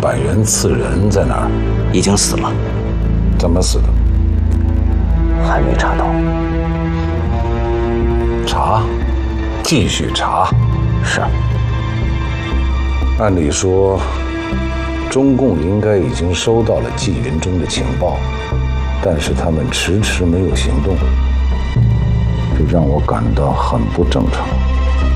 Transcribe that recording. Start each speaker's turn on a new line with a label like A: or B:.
A: 百元刺人在哪儿？
B: 已经死了。
A: 怎么死的？
B: 还没查到。
A: 查，继续查。
B: 是。
A: 按理说，中共应该已经收到了纪云中的情报，但是他们迟迟没有行动，这让我感到很不正常。